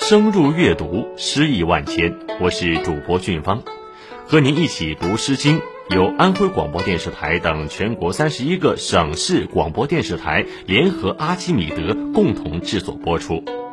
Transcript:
深入阅读，诗意万千。我是主播俊芳，和您一起读《诗经》，由安徽广播电视台等全国31个省市广播电视台联合阿基米德共同制作播出。